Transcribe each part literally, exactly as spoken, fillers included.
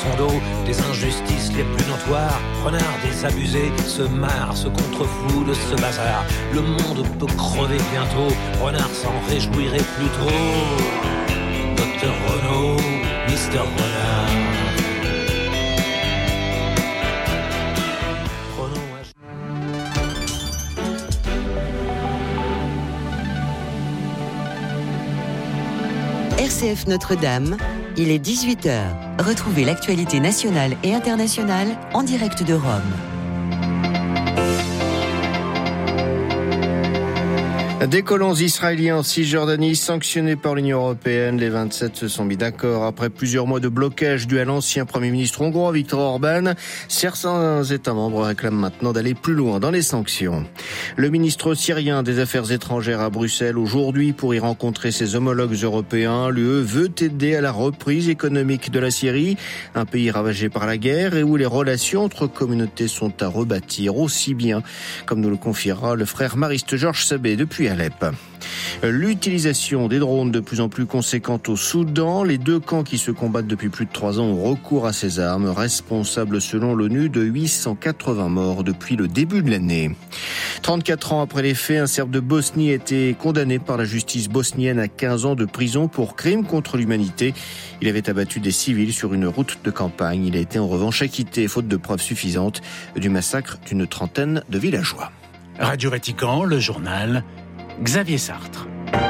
son dos des injustices les plus notoires. Renard désabusé se marre, se contrefou de ce bazar. Le monde peut crever bientôt, Renard s'en réjouirait plus tôt. Docteur Renaud, Mister Renard. R C F Notre-Dame, il est dix-huit heures. Retrouvez l'actualité nationale et internationale en direct de Rome. Des colons israéliens en Cisjordanie sanctionnés par l'Union européenne. Les vingt-sept se sont mis d'accord après plusieurs mois de blocage dû à l'ancien Premier ministre hongrois Viktor Orban. Certains États membres réclament maintenant d'aller plus loin dans les sanctions. Le ministre syrien des Affaires étrangères à Bruxelles aujourd'hui pour y rencontrer ses homologues européens. L'U E veut aider à la reprise économique de la Syrie, un pays ravagé par la guerre et où les relations entre communautés sont à rebâtir aussi bien, comme nous le confiera le frère mariste Georges Sabé depuis Alep. L'utilisation des drones de plus en plus conséquente au Soudan. Les deux camps qui se combattent depuis plus de trois ans ont recours à ces armes, responsables selon l'ONU de huit cent quatre-vingts morts depuis le début de l'année. trente-quatre ans après les faits, un Serbe de Bosnie a été condamné par la justice bosnienne à quinze ans de prison pour crime contre l'humanité. Il avait abattu des civils sur une route de campagne. Il a été en revanche acquitté, faute de preuves suffisantes, du massacre d'une trentaine de villageois. Radio Vatican, le journal, Xavier Sartre.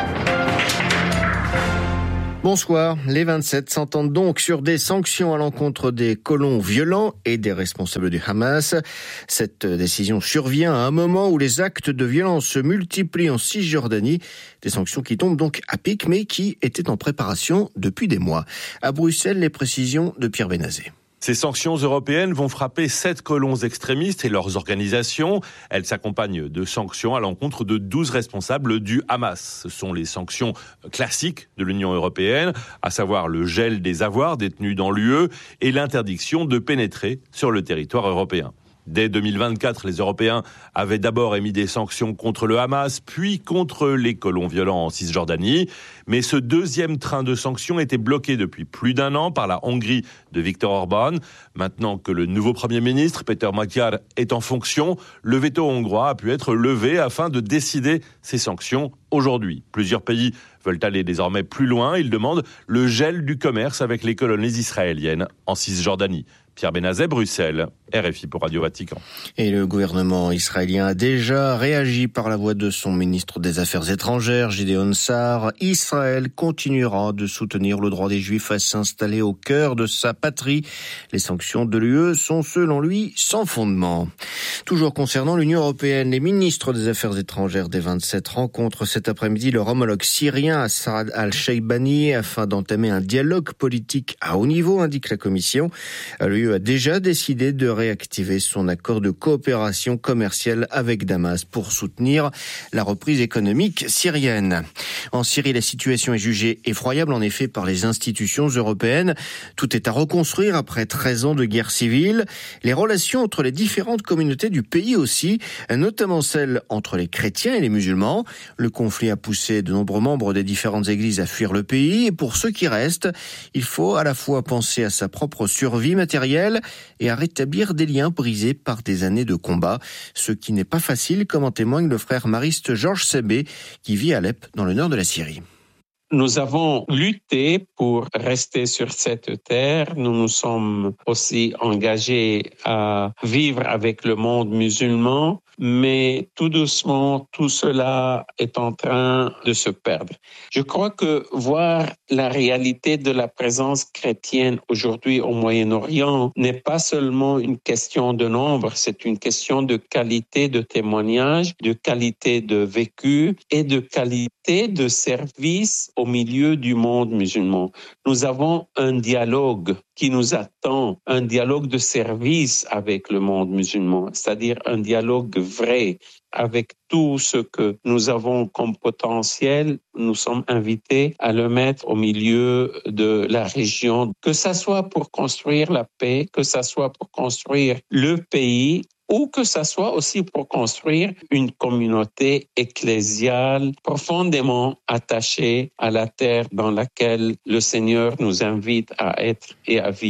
Bonsoir. Les vingt-sept s'entendent donc sur des sanctions à l'encontre des colons violents et des responsables du Hamas. Cette décision survient à un moment où les actes de violence se multiplient en Cisjordanie. Des sanctions qui tombent donc à pic, mais qui étaient en préparation depuis des mois. À Bruxelles, les précisions de Pierre Benazé. Ces sanctions européennes vont frapper sept colons extrémistes et leurs organisations. Elles s'accompagnent de sanctions à l'encontre de douze responsables du Hamas. Ce sont les sanctions classiques de l'Union européenne, à savoir le gel des avoirs détenus dans l'U E et l'interdiction de pénétrer sur le territoire européen. Dès deux mille vingt-quatre, les Européens avaient d'abord émis des sanctions contre le Hamas, puis contre les colons violents en Cisjordanie. Mais ce deuxième train de sanctions était bloqué depuis plus d'un an par la Hongrie de Viktor Orban. Maintenant que le nouveau Premier ministre, Péter Magyar, est en fonction, le veto hongrois a pu être levé afin de décider ces sanctions aujourd'hui. Plusieurs pays veulent aller désormais plus loin. Ils demandent le gel du commerce avec les colonies israéliennes en Cisjordanie. Pierre Benazet, Bruxelles, R F I pour Radio Vatican. Et le gouvernement israélien a déjà réagi par la voix de son ministre des Affaires étrangères, Gideon Sa'ar. Israël continuera de soutenir le droit des Juifs à s'installer au cœur de sa patrie. Les sanctions de l'U E sont, selon lui, sans fondement. Toujours concernant l'Union européenne, les ministres des Affaires étrangères des vingt-sept rencontrent cet après-midi leur homologue syrien Assad al-Sheibani afin d'entamer un dialogue politique à haut niveau, indique la Commission. L'U E a déjà décidé de réactiver son accord de coopération commerciale avec Damas pour soutenir la reprise économique syrienne. En Syrie, la situation est jugée effroyable en effet par les institutions européennes. Tout est à reconstruire après treize ans de guerre civile. Les relations entre les différentes communautés du pays aussi, notamment celles entre les chrétiens et les musulmans. Le conflit a poussé de nombreux membres des différentes églises à fuir le pays. Et pour ceux qui restent, il faut à la fois penser à sa propre survie matérielle et à rétablir des liens brisés par des années de combat. Ce qui n'est pas facile, comme en témoigne le frère mariste Georges Sabé, qui vit à Alep, dans le nord de la Syrie. Nous avons lutté pour rester sur cette terre. Nous nous sommes aussi engagés à vivre avec le monde musulman. Mais tout doucement, tout cela est en train de se perdre. Je crois que voir la réalité de la présence chrétienne aujourd'hui au Moyen-Orient n'est pas seulement une question de nombre, c'est une question de qualité de témoignage, de qualité de vécu et de qualité de service au milieu du monde musulman. Nous avons un dialogue qui nous attend, un dialogue de service avec le monde musulman, c'est-à-dire un dialogue vrai avec tout ce que nous avons comme potentiel. Nous sommes invités à le mettre au milieu de la région, que ça soit pour construire la paix, que ça soit pour construire le pays, ou que ça soit aussi pour construire une communauté ecclésiale profondément attachée à la terre dans laquelle le Seigneur nous invite à être et à vivre.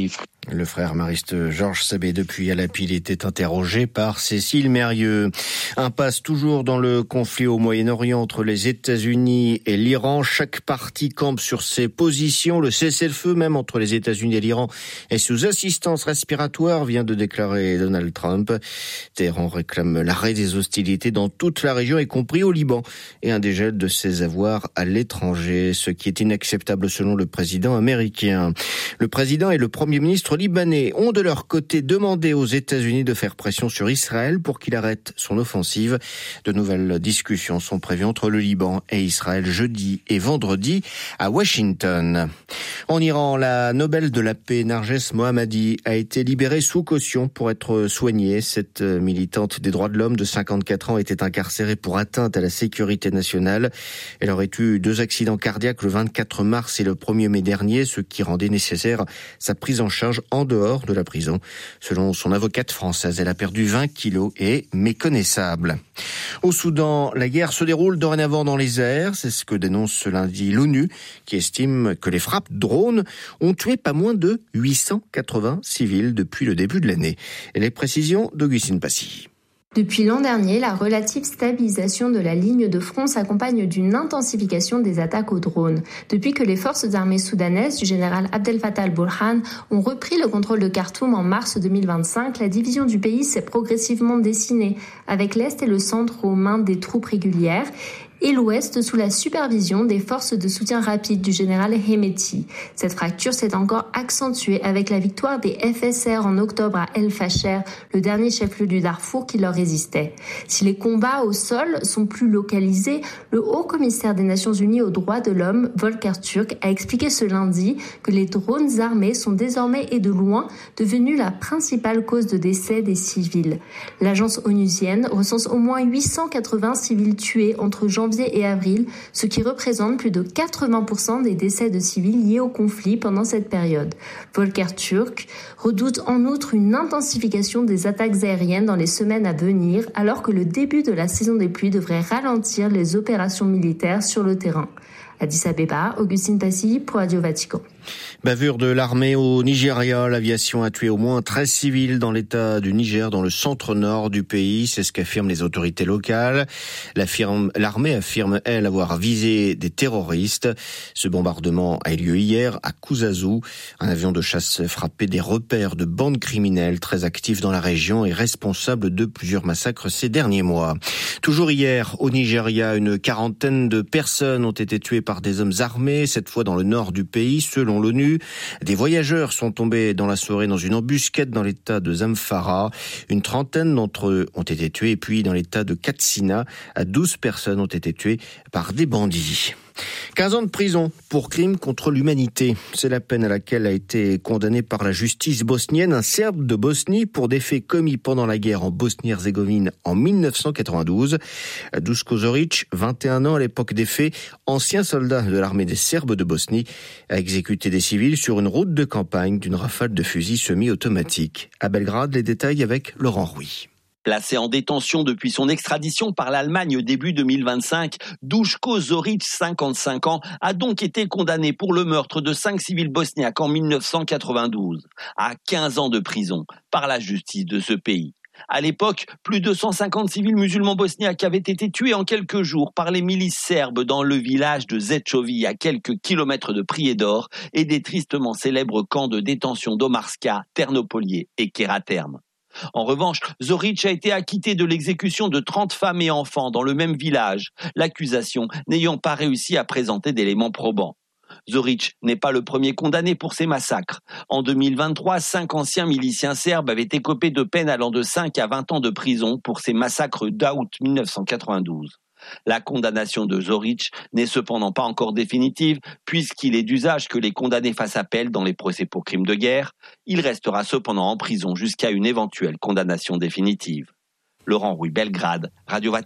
Le frère mariste Georges Sabé depuis Alapil était interrogé par Cécile Mérieux. Impasse toujours dans le conflit au Moyen-Orient entre les États-Unis et l'Iran. Chaque partie campe sur ses positions. Le cessez-le-feu même entre les États-Unis et l'Iran est sous assistance respiratoire, vient de déclarer Donald Trump. Téhéran réclame l'arrêt des hostilités dans toute la région, y compris au Liban, et un dégel de ses avoirs à l'étranger, ce qui est inacceptable selon le président américain. Le président et le premier ministre libanais ont de leur côté demandé aux États-Unis de faire pression sur Israël pour qu'il arrête son offensive. De nouvelles discussions sont prévues entre le Liban et Israël jeudi et vendredi à Washington. En Iran, la Nobel de la paix Narges Mohammadi a été libérée sous caution pour être soignée. Cette militante des droits de l'homme de cinquante-quatre ans était incarcérée pour atteinte à la sécurité nationale. Elle aurait eu deux accidents cardiaques le vingt-quatre mars et le premier mai dernier, ce qui rendait nécessaire sa prise en charge en dehors de la prison. Selon son avocate française, elle a perdu vingt kilos et est méconnaissable. Au Soudan, la guerre se déroule dorénavant dans les airs. C'est ce que dénonce ce lundi l'ONU, qui estime que les frappes drones ont tué pas moins de huit cent quatre-vingts civils depuis le début de l'année. Et les précisions d'Augustine Passy. Depuis l'an dernier, la relative stabilisation de la ligne de front s'accompagne d'une intensification des attaques aux drones. Depuis que les forces armées soudanaises du général Abdel Fattah al-Burhan ont repris le contrôle de Khartoum en mars deux mille vingt-cinq, la division du pays s'est progressivement dessinée, avec l'Est et le centre aux mains des troupes régulières, et l'Ouest sous la supervision des forces de soutien rapide du général Hemeti. Cette fracture s'est encore accentuée avec la victoire des F S R en octobre à El Fasher, le dernier chef-lieu du Darfour qui leur résistait. Si les combats au sol sont plus localisés, le haut-commissaire des Nations Unies aux droits de l'homme, Volker Turk, a expliqué ce lundi que les drones armés sont désormais et de loin devenus la principale cause de décès des civils. L'agence onusienne recense au moins huit cent quatre-vingts civils tués entre janvier et avril, ce qui représente plus de quatre-vingts pour cent des décès de civils liés au conflit pendant cette période. Volker Turk redoute en outre une intensification des attaques aériennes dans les semaines à venir, alors que le début de la saison des pluies devrait ralentir les opérations militaires sur le terrain. Addis Abeba, Augustine Passy pour Radio Vatican. Bavure de l'armée au Nigeria. L'aviation a tué au moins treize civils dans l'état du Niger, dans le centre-nord du pays. C'est ce qu'affirment les autorités locales. L'armée affirme, elle, avoir visé des terroristes. Ce bombardement a eu lieu hier à Kuzazu. Un avion de chasse frappait des repères de bandes criminelles très actives dans la région et responsable de plusieurs massacres ces derniers mois. Toujours hier, au Nigeria, une quarantaine de personnes ont été tuées par des hommes armés, cette fois dans le nord du pays, selon l'ONU. Des voyageurs sont tombés dans la soirée dans une embuscade dans l'état de Zamfara. Une trentaine d'entre eux ont été tués. Et puis, dans l'état de Katsina, douze personnes ont été tuées par des bandits. quinze ans de prison pour crime contre l'humanité. C'est la peine à laquelle a été condamné par la justice bosnienne un Serbe de Bosnie pour des faits commis pendant la guerre en Bosnie-Herzégovine en dix-neuf cent quatre-vingt-douze. Duško Zorić, vingt et un ans à l'époque des faits, ancien soldat de l'armée des Serbes de Bosnie, a exécuté des civils sur une route de campagne d'une rafale de fusils semi-automatique. À Belgrade, les détails avec Laurent Rouy. Placé en détention depuis son extradition par l'Allemagne début deux mille vingt-cinq, Duško Zorić, cinquante-cinq ans, a donc été condamné pour le meurtre de cinq civils bosniaques en dix-neuf cent quatre-vingt-douze, à quinze ans de prison par la justice de ce pays. À l'époque, plus de cent cinquante civils musulmans bosniaques avaient été tués en quelques jours par les milices serbes dans le village de Zečovi, à quelques kilomètres de Prijedor, et des tristement célèbres camps de détention d'Omarska, Ternopolije et Keraterme. En revanche, Zorić a été acquitté de l'exécution de trente femmes et enfants dans le même village, l'accusation n'ayant pas réussi à présenter d'éléments probants. Zorić n'est pas le premier condamné pour ces massacres. En deux mille vingt-trois, cinq anciens miliciens serbes avaient écopé de peines allant de cinq à vingt ans de prison pour ces massacres d'août dix-neuf cent quatre-vingt-douze. La condamnation de Zorić n'est cependant pas encore définitive, puisqu'il est d'usage que les condamnés fassent appel dans les procès pour crimes de guerre. Il restera cependant en prison jusqu'à une éventuelle condamnation définitive. Laurent Rouy, Belgrade, Radio Vatican.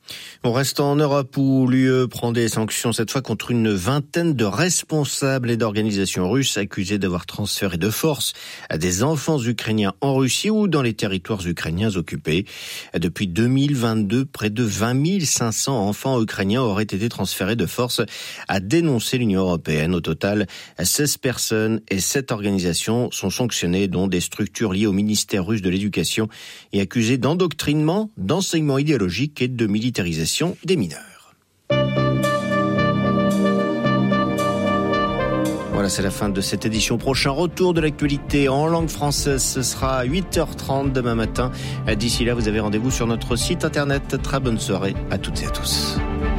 On reste en Europe où l'U E prend des sanctions cette fois contre une vingtaine de responsables et d'organisations russes accusés d'avoir transféré de force à des enfants ukrainiens en Russie ou dans les territoires ukrainiens occupés. Depuis deux mille vingt-deux, près de vingt mille cinq cents enfants ukrainiens auraient été transférés de force, a dénoncé l'Union européenne. Au total, seize personnes et sept organisations sont sanctionnées, dont des structures liées au ministère russe de l'éducation et accusées d'endoctrinement, d'enseignement idéologique et de militarisation des mineurs. Voilà, c'est la fin de cette édition. Prochain retour de l'actualité en langue française, ce sera à huit heures trente demain matin. D'ici là, vous avez rendez-vous sur notre site internet. Très bonne soirée à toutes et à tous.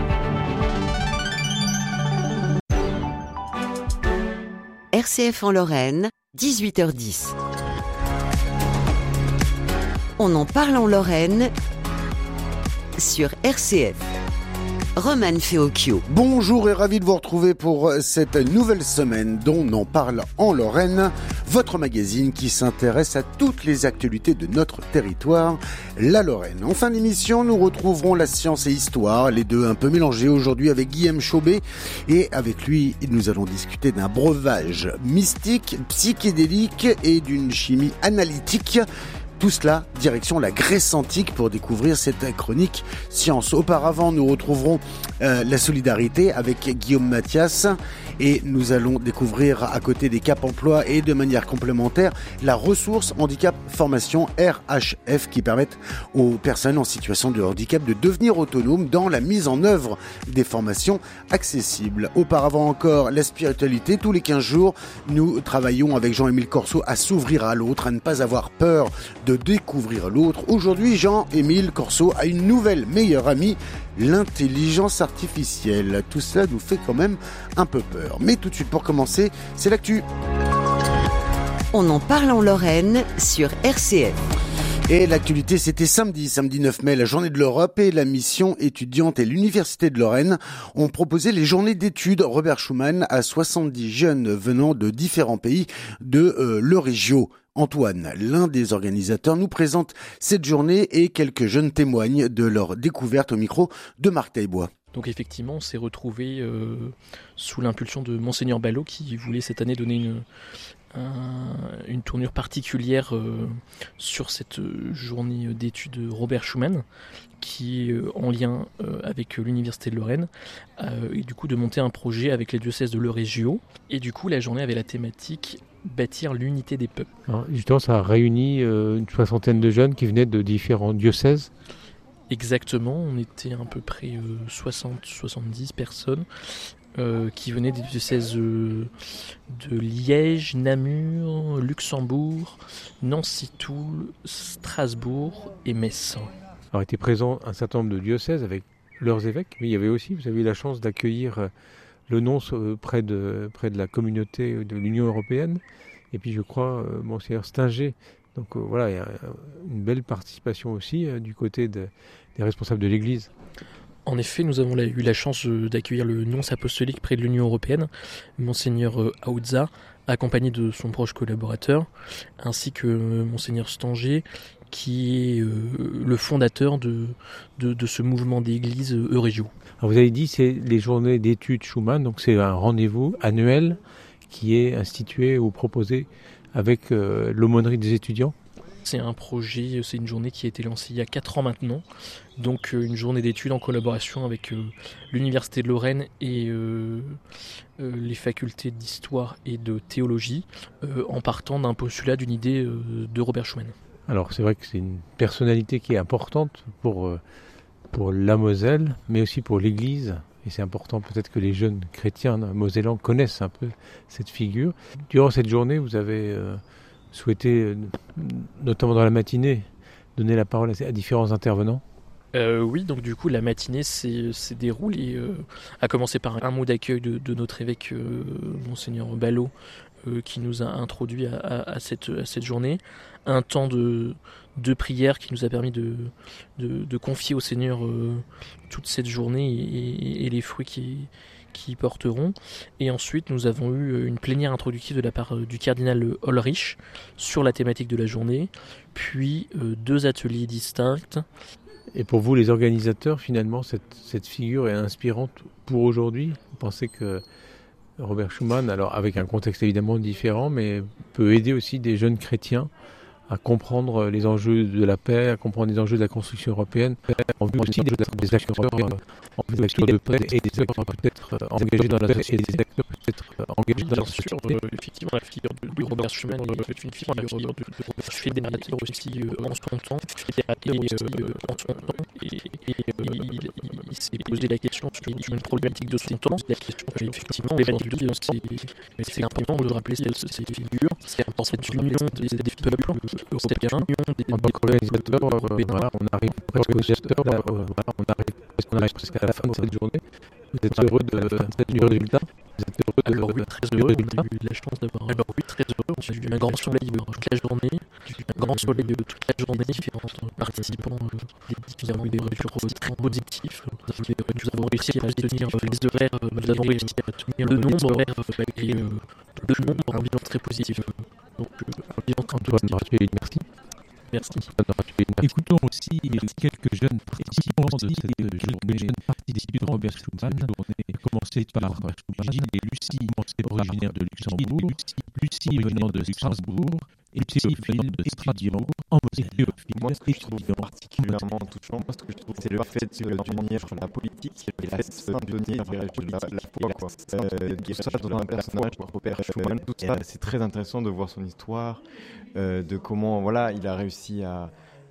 R C F en Lorraine, dix-huit heures dix. On en parle en Lorraine sur R C F. Roman Feocchio. Bonjour et ravi de vous retrouver pour cette nouvelle semaine dont on parle en Lorraine, votre magazine qui s'intéresse à toutes les actualités de notre territoire, la Lorraine. En fin d'émission, nous retrouverons la science et histoire, les deux un peu mélangés aujourd'hui avec Guillaume Chaubet. Et avec lui, nous allons discuter d'un breuvage mystique, psychédélique et d'une chimie analytique. Tout cela, direction la Grèce antique pour découvrir cette chronique science. Auparavant, nous retrouverons euh, la solidarité avec Guillaume Mathias et nous allons découvrir à côté des Cap Emploi et de manière complémentaire la ressource handicap formation R H F qui permettent aux personnes en situation de handicap de devenir autonomes dans la mise en œuvre des formations accessibles. Auparavant encore, la spiritualité. Tous les quinze jours, nous travaillons avec Jean-Émile Corso à s'ouvrir à l'autre, à ne pas avoir peur de découvrir l'autre. Aujourd'hui, Jean-Émile Corso a une nouvelle meilleure amie, l'intelligence artificielle. Tout cela nous fait quand même un peu peur. Mais tout de suite, pour commencer, c'est l'actu. On en parle en Lorraine sur R C F. Et l'actualité, c'était samedi, samedi neuf mai, la journée de l'Europe et la mission étudiante et l'Université de Lorraine ont proposé les journées d'études Robert Schuman à soixante-dix jeunes venant de différents pays de euh, l'Eurégio. Antoine, l'un des organisateurs, nous présente cette journée et quelques jeunes témoignent de leur découverte au micro de Marc Taillebois. Donc effectivement, on s'est retrouvé euh, sous l'impulsion de Monseigneur Ballot qui voulait cette année donner une, un, une tournure particulière euh, sur cette journée d'études Robert Schuman, qui est euh, en lien euh, avec l'Université de Lorraine, euh, et du coup de monter un projet avec les diocèses de l'Eurégio. Et du coup, la journée avait la thématique bâtir l'unité des peuples. Alors, justement, ça a réuni euh, une soixantaine de jeunes qui venaient de différents diocèses. Exactement, on était à peu près euh, soixante à soixante-dix personnes euh, qui venaient des diocèses euh, de Liège, Namur, Luxembourg, Nancy, Toul, Strasbourg et Metz. Alors étaient présents un certain nombre de diocèses avec leurs évêques, mais il y avait aussi, vous avez eu la chance d'accueillir euh, le nonce euh, près de, près de la communauté de l'Union européenne, et puis je crois euh, Monseigneur Stinger. Donc euh, voilà, il y a une belle participation aussi euh, du côté de, des responsables de l'Église. En effet, nous avons eu la chance d'accueillir le nonce apostolique près de l'Union européenne, Monseigneur Aoudza, accompagné de son proche collaborateur, ainsi que Monseigneur Stanger, qui est euh, le fondateur de, de, de ce mouvement d'église Eurégio. Alors vous avez dit c'est les journées d'études Schuman, donc c'est un rendez-vous annuel qui est institué ou proposé avec euh, l'aumônerie des étudiants. C'est un projet, c'est une journée qui a été lancée il y a quatre ans maintenant. Donc euh, une journée d'études en collaboration avec euh, l'Université de Lorraine et euh, euh, les facultés d'histoire et de théologie, euh, en partant d'un postulat, d'une idée euh, de Robert Schuman. Alors c'est vrai que c'est une personnalité qui est importante pour, euh, pour la Moselle, mais aussi pour l'Église. Et c'est important peut-être que les jeunes chrétiens mosellans connaissent un peu cette figure. Durant cette journée, vous avez euh, souhaité, euh, notamment dans la matinée, donner la parole à, à différents intervenants. Euh, oui, donc du coup la matinée s'est, s'est déroulée, euh, à commencer par un mot d'accueil de, de notre évêque, euh, Monseigneur Ballot, euh, qui nous a introduit à, à, à, cette, à cette journée. Un temps de, de prière qui nous a permis de, de, de confier au Seigneur euh, toute cette journée et, et, et les fruits qui, qui y porteront. Et ensuite, nous avons eu une plénière introductive de la part du cardinal Ulrich sur la thématique de la journée, puis euh, deux ateliers distincts Et pour vous, les organisateurs, finalement, cette, cette figure est inspirante pour aujourd'hui? Vous pensez que Robert Schuman, alors avec un contexte évidemment différent, mais peut aider aussi des jeunes chrétiens à comprendre les enjeux de la paix, à comprendre les enjeux de la construction européenne, en vue aussi des, des acteurs en vue des acteurs de paix et des acteurs peut-être engagés dans la paix et des acteurs peut-être engagés dans la société. Euh, effectivement, la figure de Robert Schuman est une figure de fédérateur aussi en son temps, fédérateur aussi en son temps, et, et, et il, il s'est posé la question sur une problématique de son temps, la question effectivement, c'est, c'est important de rappeler cette, cette figure, c'est important cette union des, des peuples, cette union des en tant qu'organisateur, euh, voilà, on arrive presque au gesteur, euh, voilà, on arrive presque, on arrive presque à la fin de cette journée. Vous êtes heureux de, de, du résultat? Vous êtes heureux de, alors, oui, très du heureux, résultat? on a eu la chance d'avoir. Alors oui, très heureux. On a eu un grand soleil toute la journée, un grand soleil toute la journée, différents participants, des différents mesures très positifs. Nous avons réussi à tenir les horaires, nous avons réussi à tenir le nombre horaire malgré le nombre, un bilan très positif. Donc, un bilan très positif. Merci. Merci. Écoutons aussi quelques jeunes participants de cette journée participants Robert Schuman, à commencer par Gilles et Lucie, originaires de Luxembourg, Lucie venant de Strasbourg, et Théophile de Strasbourg, en Moselle. Moi, ce que je trouve particulièrement touchant, ce que je trouve, c'est le fait d'unir la politique et la symphonie de la, la foi, quoi. Euh, tout ça dans un personnage, Robert Schuman, tout ça, c'est très intéressant de voir son histoire, euh, de comment, voilà, il a réussi à,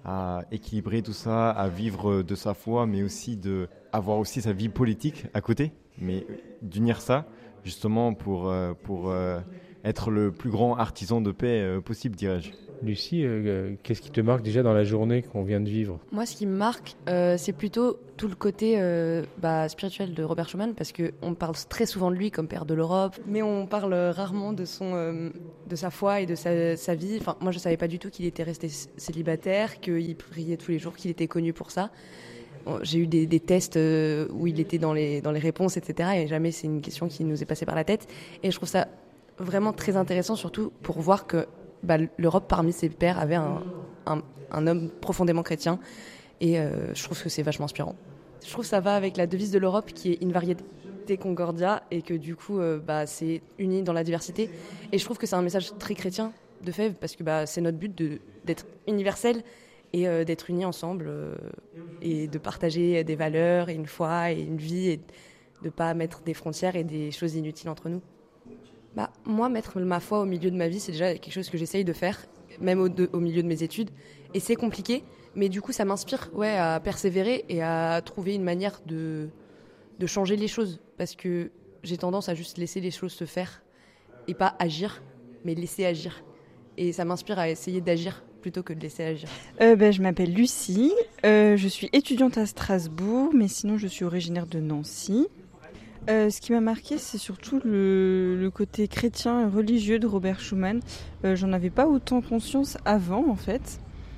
à équilibrer tout ça, à vivre de sa foi, mais aussi de avoir aussi sa vie politique à côté, mais d'unir ça, justement, pour, pour euh, être le plus grand artisan de paix euh, possible, dirais-je. Lucie, euh, qu'est-ce qui te marque déjà dans la journée qu'on vient de vivre? Moi, ce qui me marque, euh, c'est plutôt tout le côté euh, bah, spirituel de Robert Schuman, parce qu'on parle très souvent de lui comme père de l'Europe, mais on parle rarement de, son, euh, de sa foi et de sa, sa vie. Enfin, moi, je ne savais pas du tout qu'il était resté célibataire, qu'il priait tous les jours, qu'il était connu pour ça. J'ai eu des, des tests où il était dans les, dans les réponses, et cetera. Et jamais c'est une question qui nous est passée par la tête. Et je trouve ça vraiment très intéressant, surtout pour voir que bah, l'Europe, parmi ses pairs, avait un, un, un homme profondément chrétien. Et euh, je trouve que c'est vachement inspirant. Je trouve que ça va avec la devise de l'Europe qui est In Variete Concordia, et que du coup, euh, bah, c'est uni dans la diversité. Et je trouve que c'est un message très chrétien de fait, parce que bah, c'est notre but de, d'être universel et euh, d'être unis ensemble euh, et de partager des valeurs et une foi et une vie et de ne pas mettre des frontières et des choses inutiles entre nous. Bah, moi, mettre ma foi au milieu de ma vie, c'est déjà quelque chose que j'essaye de faire, même au, de, au milieu de mes études. Et c'est compliqué, mais du coup, ça m'inspire ouais, à persévérer et à trouver une manière de, de changer les choses. Parce que j'ai tendance à juste laisser les choses se faire et pas agir, mais laisser agir. Et ça m'inspire à essayer d'agir plutôt que de laisser agir. Euh, ben, je m'appelle Lucie, euh, je suis étudiante à Strasbourg, mais sinon je suis originaire de Nancy. Euh, ce qui m'a marqué, c'est surtout le, le côté chrétien et religieux de Robert Schuman. Euh, j'en avais pas autant conscience avant, en fait.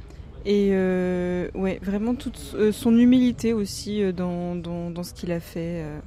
Et euh, ouais, vraiment toute euh, son humilité aussi euh, dans, dans, dans ce qu'il a fait. Euh.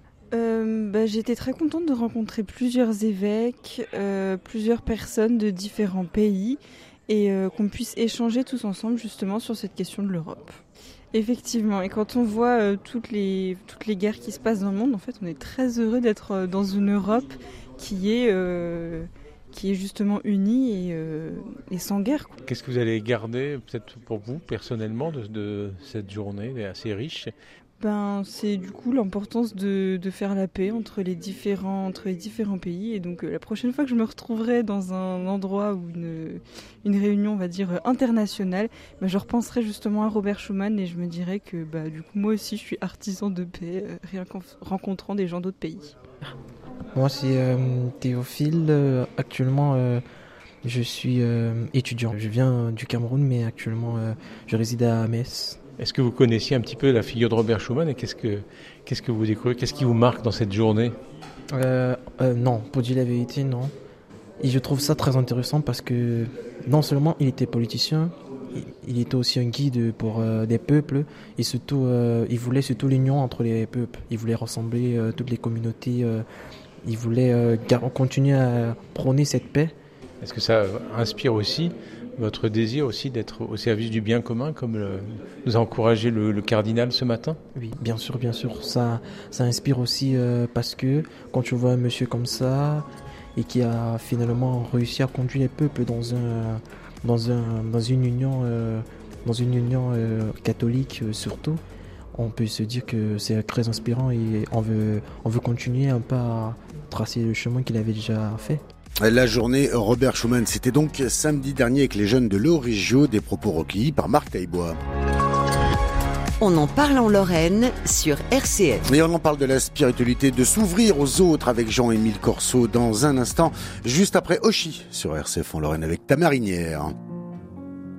Euh, bah, j'ai été très contente de rencontrer plusieurs évêques, euh, plusieurs personnes de différents pays, et euh, qu'on puisse échanger tous ensemble justement sur cette question de l'Europe. Effectivement, et quand on voit euh, toutes les, toutes les guerres qui se passent dans le monde, en fait, on est très heureux d'être euh, dans une Europe qui est, euh, qui est justement unie et, euh, et sans guerre, quoi. Qu'est-ce que vous allez garder, peut-être pour vous, personnellement, de, de cette journée assez riche ? Ben, c'est du coup l'importance de, de faire la paix entre les différents, entre les différents pays. Et donc euh, la prochaine fois que je me retrouverai dans un endroit ou une, une réunion, on va dire, internationale, ben, je repenserai justement à Robert Schuman et je me dirai que bah, du coup moi aussi je suis artisan de paix, euh, rien qu'en rencontrant des gens d'autres pays. Moi c'est euh, Théophile, euh, actuellement euh, je suis euh, étudiant. Je viens du Cameroun mais actuellement euh, je réside à Metz. Est-ce que vous connaissiez un petit peu la figure de Robert Schuman et qu'est-ce que, qu'est-ce que vous découvrez, qu'est-ce qui vous marque dans cette journée ? euh, euh, Non, pour dire la vérité, non. Et je trouve ça très intéressant parce que non seulement il était politicien, il était aussi un guide pour euh, des peuples et surtout euh, il voulait surtout l'union entre les peuples. Il voulait rassembler euh, toutes les communautés, euh, il voulait euh, gar- continuer à prôner cette paix. Est-ce que ça inspire aussi votre désir aussi d'être au service du bien commun, comme le, nous a encouragé le, le cardinal ce matin? Oui, bien sûr, bien sûr. Ça, ça inspire aussi euh, parce que quand tu vois un monsieur comme ça et qui a finalement réussi à conduire les peuples dans un, dans un, dans une union, euh, dans une union euh, catholique euh, surtout, on peut se dire que c'est très inspirant et on veut, on veut continuer un peu à tracer le chemin qu'il avait déjà fait. La journée Robert Schuman, c'était donc samedi dernier avec les jeunes de l'Origio, des propos recueillis par Marc Taillebois. On en parle en Lorraine sur R C F. Et on en parle de la spiritualité, de s'ouvrir aux autres avec Jean-Émile Corso dans un instant, juste après Oshi sur R C F en Lorraine avec ta marinière.